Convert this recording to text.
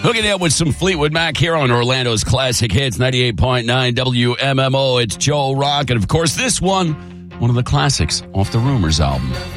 Hooking up with some Fleetwood Mac here on Orlando's Classic Hits, 98.9 WMMO. It's Joe Rock. And, of course, this one of the classics off the Rumors album.